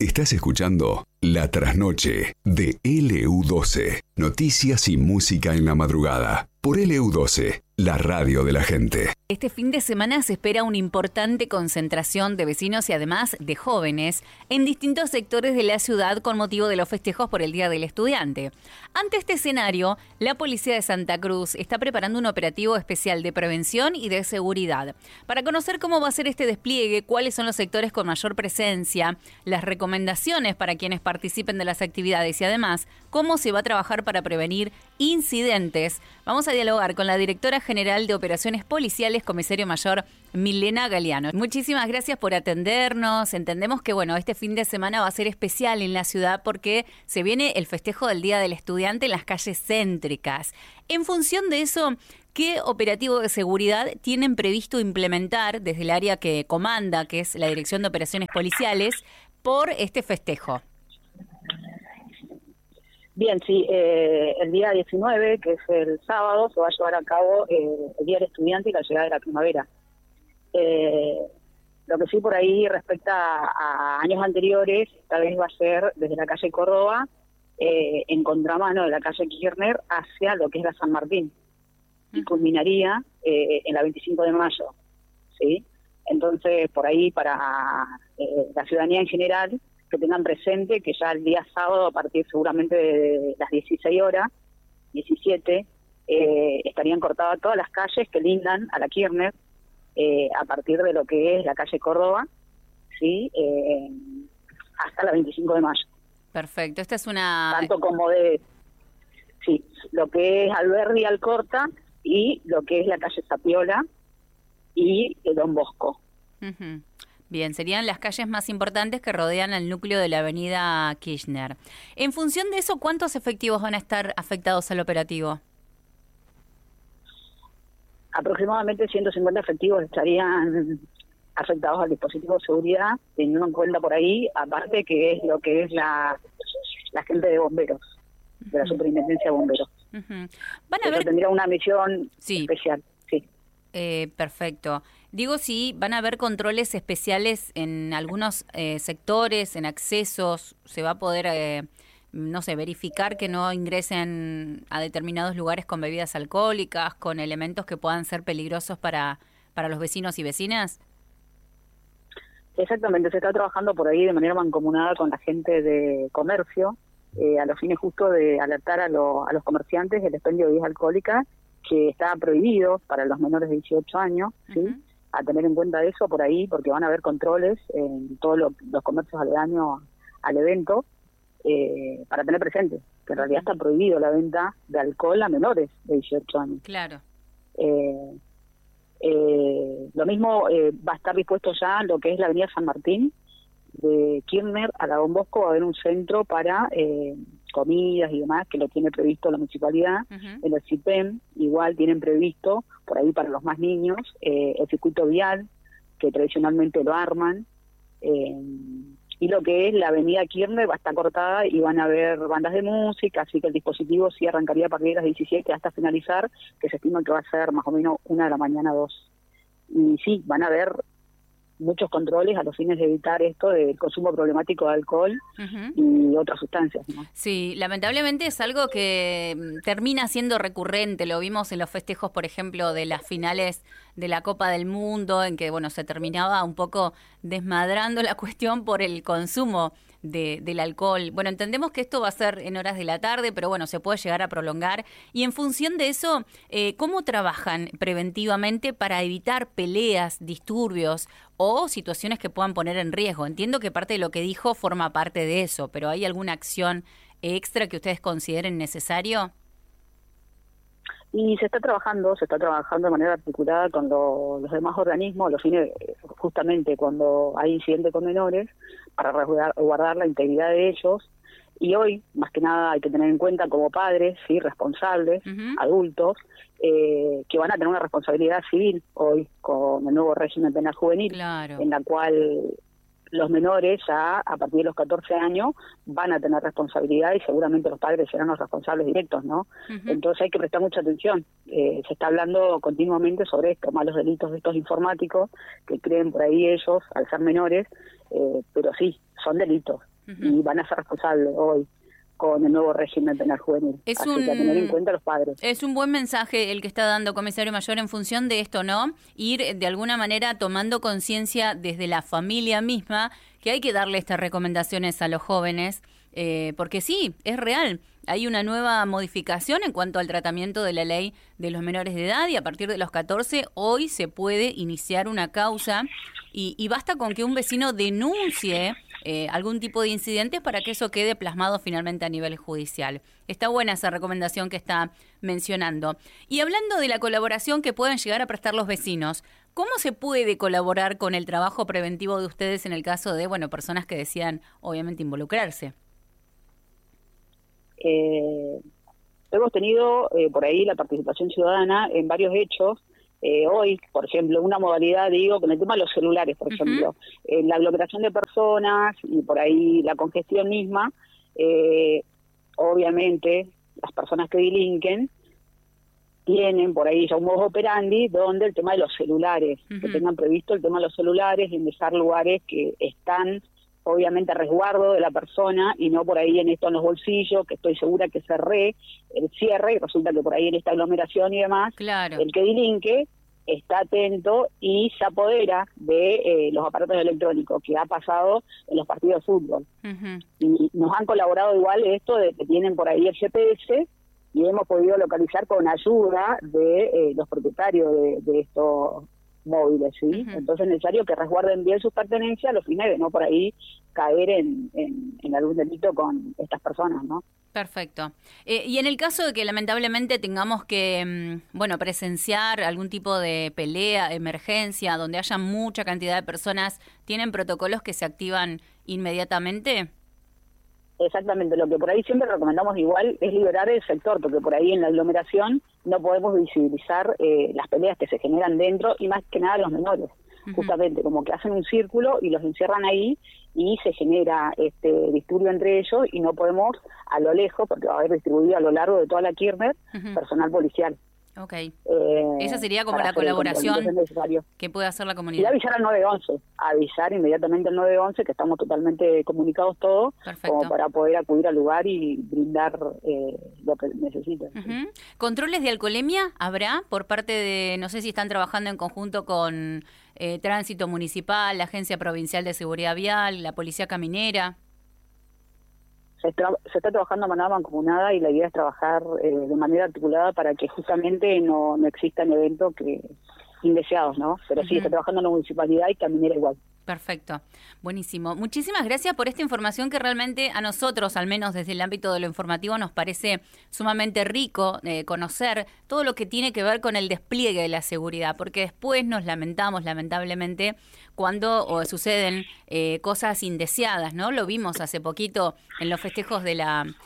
Estás escuchando La Trasnoche de LU12. Noticias y música en la madrugada. Por LU12, la radio de la gente. Este fin de semana se espera una importante concentración de vecinos y además de jóvenes en distintos sectores de la ciudad con motivo de los festejos por el Día del Estudiante. Ante este escenario, la Policía de Santa Cruz está preparando un operativo especial de prevención y de seguridad. Para conocer cómo va a ser este despliegue, cuáles son los sectores con mayor presencia, las recomendaciones para quienes participen de las actividades y además cómo se va a trabajar para prevenir incidentes, vamos a dialogar con la directora general de Operaciones Policiales, comisario mayor Milena Galeano. Muchísimas gracias por atendernos. Entendemos que este fin de semana va a ser especial en la ciudad porque se viene el festejo del Día del Estudiante en las calles céntricas. En función de eso, ¿qué operativo de seguridad tienen previsto implementar desde el área que comanda, que es la Dirección de Operaciones Policiales, por este festejo? Bien, sí, el día 19, que es el sábado, se va a llevar a cabo el Día del Estudiante y la llegada de la primavera. Lo que sí por ahí respecta a años anteriores, esta vez va a ser desde la calle Córdoba, en contramano de la calle Kirchner, hacia lo que es la San Martín, y culminaría en la 25 de mayo, ¿sí? Entonces, por ahí para la ciudadanía en general, que tengan presente que ya el día sábado, a partir seguramente de las 16 horas, 17, estarían cortadas todas las calles que lindan a la Kirchner, a partir de lo que es la calle Córdoba, ¿sí? Hasta la 25 de mayo. Perfecto, esta es una... Tanto como sí, lo que es Alberdi, Alcorta, y lo que es la calle Zapiola y Don Bosco. Uh-huh. Bien, serían las calles más importantes que rodean el núcleo de la avenida Kirchner. En función de eso, ¿cuántos efectivos van a estar afectados al operativo? Aproximadamente 150 efectivos estarían afectados al dispositivo de seguridad, teniendo en cuenta por ahí, aparte que es lo que es la gente de bomberos, de la Superintendencia de Bomberos. Uh-huh. Van a ver... tendría una misión especial, sí. Perfecto. Digo, si van a haber controles especiales en algunos sectores, en accesos, se va a poder, verificar que no ingresen a determinados lugares con bebidas alcohólicas, con elementos que puedan ser peligrosos para los vecinos y vecinas. Exactamente, se está trabajando por ahí de manera mancomunada con la gente de comercio, a los fines justo de alertar a los comerciantes del expendio de bebidas alcohólicas, que está prohibido para los menores de 18 años, ¿sí? Uh-huh. A tener en cuenta eso por ahí, porque van a haber controles en todos los comercios aledaños al evento, para tener presente que en realidad está prohibido la venta de alcohol a menores de 18 años. Claro. Lo mismo va a estar dispuesto ya lo que es la avenida San Martín, de Kirchner a la Don Bosco. Va a haber un centro para comidas y demás, que lo tiene previsto la municipalidad. Uh-huh. En el CIPEM igual tienen previsto, por ahí para los más niños, el circuito vial, que tradicionalmente lo arman, y lo que es la avenida Kirchner va a estar cortada y van a haber bandas de música, así que el dispositivo sí arrancaría a partir de las 17 hasta finalizar, que se estima que va a ser más o menos 1 de la mañana, 2. Y sí, van a haber muchos controles a los fines de evitar esto del consumo problemático de alcohol. Uh-huh. Y otras sustancias, ¿no? Sí, lamentablemente es algo que termina siendo recurrente. Lo vimos en los festejos, por ejemplo, de las finales de la Copa del Mundo, en que se terminaba un poco desmadrando la cuestión por el consumo del alcohol. Bueno, entendemos que esto va a ser en horas de la tarde, pero se puede llegar a prolongar. Y en función de eso, ¿cómo trabajan preventivamente para evitar peleas, disturbios o situaciones que puedan poner en riesgo? Entiendo que parte de lo que dijo forma parte de eso, pero ¿hay alguna acción extra que ustedes consideren necesario? Y se está trabajando de manera articulada con los demás organismos, los fines, justamente cuando hay incidentes con menores, para guardar la integridad de ellos. Y hoy, más que nada, hay que tener en cuenta como padres, sí, responsables, uh-huh, adultos, que van a tener una responsabilidad civil hoy con el nuevo régimen penal juvenil, claro, en la cual los menores ya a partir de los 14 años van a tener responsabilidad y seguramente los padres serán los responsables directos, ¿no? Uh-huh. Entonces hay que prestar mucha atención. Se está hablando continuamente sobre esto, malos delitos de estos informáticos que creen por ahí ellos al ser menores, pero sí, son delitos. y van a ser responsables hoy con el nuevo régimen penal juvenil. Así que a tener en cuenta a los padres. Es un buen mensaje el que está dando, comisario mayor, en función de esto, ¿no? Ir de alguna manera tomando conciencia desde la familia misma que hay que darle estas recomendaciones a los jóvenes, porque sí, es real. Hay una nueva modificación en cuanto al tratamiento de la ley de los menores de edad y a partir de los 14 hoy se puede iniciar una causa y basta con que un vecino denuncie algún tipo de incidentes para que eso quede plasmado finalmente a nivel judicial. Está buena esa recomendación que está mencionando. Y hablando de la colaboración que pueden llegar a prestar los vecinos, ¿cómo se puede colaborar con el trabajo preventivo de ustedes en el caso de, personas que decidan obviamente involucrarse? Hemos tenido por ahí la participación ciudadana en varios hechos. Hoy, por ejemplo, una modalidad, con el tema de los celulares, por ejemplo, la aglomeración de personas y por ahí la congestión misma, obviamente las personas que delinquen tienen por ahí ya un modus operandi donde el tema de los celulares, que tengan previsto el tema de los celulares, en dejar lugares que están obviamente a resguardo de la persona y no por ahí en los bolsillos, que estoy segura que cerré el cierre y resulta que por ahí en esta aglomeración y demás, claro, el que delinque está atento y se apodera de los aparatos electrónicos, que ha pasado en los partidos de fútbol. Y nos han colaborado igual esto de que tienen por ahí el GPS y hemos podido localizar con ayuda de los propietarios de estos móviles, ¿sí? Entonces es necesario que resguarden bien sus pertenencias a los fines de no por ahí caer en algún delito con estas personas, ¿no? Perfecto. Y en el caso de que lamentablemente tengamos que, presenciar algún tipo de pelea, emergencia, donde haya mucha cantidad de personas, ¿tienen protocolos que se activan inmediatamente? Exactamente, lo que por ahí siempre recomendamos igual es liberar el sector, porque por ahí en la aglomeración no podemos visibilizar las peleas que se generan dentro y más que nada los menores, justamente como que hacen un círculo y los encierran ahí y se genera disturbio entre ellos y no podemos a lo lejos, porque va a haber distribuido a lo largo de toda la Kirchner personal policial. Ok. Esa sería como la colaboración que puede hacer la comunidad. Y avisar al 911, avisar inmediatamente al 911 que estamos totalmente comunicados todos. Perfecto. Como para poder acudir al lugar y brindar lo que necesiten. ¿Sí? ¿Controles de alcoholemia habrá por parte de, no sé si están trabajando en conjunto con Tránsito Municipal, la Agencia Provincial de Seguridad Vial, la Policía Caminera? Se está trabajando de manera mancomunada y la idea es trabajar de manera articulada para que justamente no existan eventos indeseados, ¿no? Pero sí, está trabajando en la municipalidad y Caminera igual. Perfecto, buenísimo. Muchísimas gracias por esta información que realmente a nosotros, al menos desde el ámbito de lo informativo, nos parece sumamente rico conocer todo lo que tiene que ver con el despliegue de la seguridad, porque después nos lamentamos, lamentablemente, cuando suceden cosas indeseadas, ¿no? Lo vimos hace poquito en los festejos de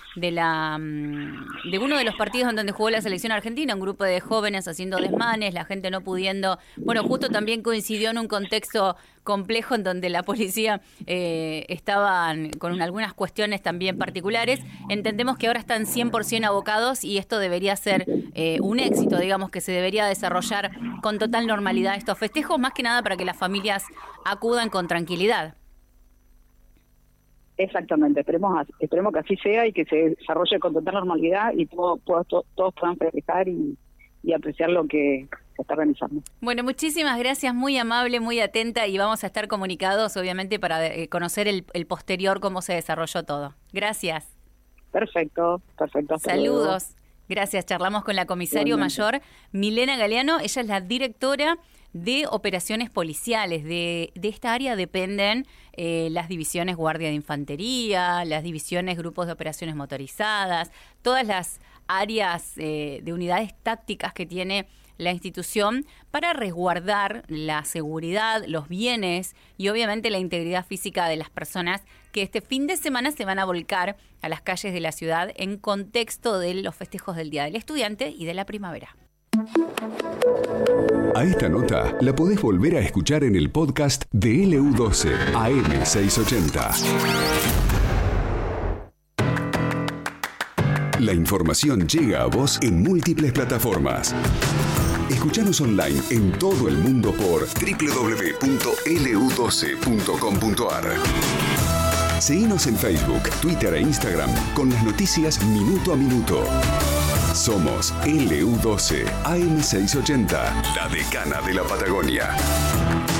uno de los partidos en donde jugó la selección argentina, un grupo de jóvenes haciendo desmanes, la gente no pudiendo, justo también coincidió en un contexto complejo en donde la policía estaba con algunas cuestiones también particulares. Entendemos que ahora están 100% abocados y esto debería ser un éxito, digamos, que se debería desarrollar con total normalidad estos festejos, más que nada para que las familias acudan con tranquilidad. Exactamente, esperemos que así sea y que se desarrolle con total normalidad y todos puedan festejar y apreciar lo que se está realizando. Bueno, muchísimas gracias, muy amable, muy atenta y vamos a estar comunicados obviamente para conocer el posterior, cómo se desarrolló todo. Gracias. Perfecto. Saludos. Luego. Gracias, charlamos con la comisario mayor Milena Galeano, ella es la directora de operaciones policiales. De esta área dependen las divisiones guardia de infantería, las divisiones grupos de operaciones motorizadas, todas las áreas de unidades tácticas que tiene la institución para resguardar la seguridad, los bienes y obviamente la integridad física de las personas que este fin de semana se van a volcar a las calles de la ciudad en contexto de los festejos del Día del Estudiante y de la primavera. A esta nota la podés volver a escuchar en el podcast de LU12 AM680. La información llega a vos en múltiples plataformas. Escuchanos online en todo el mundo por www.lu12.com.ar. Seguinos en Facebook, Twitter e Instagram con las noticias minuto a minuto. Somos LU12, AM680, la decana de la Patagonia.